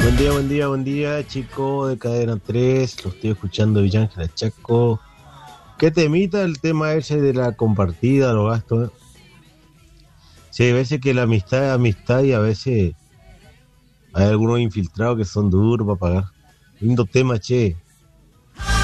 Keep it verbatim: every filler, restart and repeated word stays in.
Buen día, buen día, buen día, chico de Cadena tres. Lo estoy escuchando Villángela Chaco. ¿Qué temita el tema ese de la compartida, los gastos? Sí, hay veces que la amistad es amistad y a veces hay algunos infiltrados que son duros para pagar. Lindo tema, che.